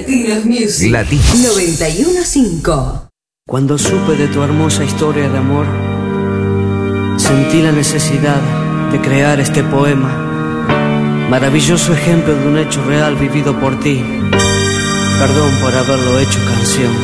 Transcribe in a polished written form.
Latinos Music. Latinos 91.5. Cuando supe de tu hermosa historia de amor, sentí la necesidad de crear este poema, maravilloso ejemplo de un hecho real vivido por ti. Perdón por haberlo hecho canción.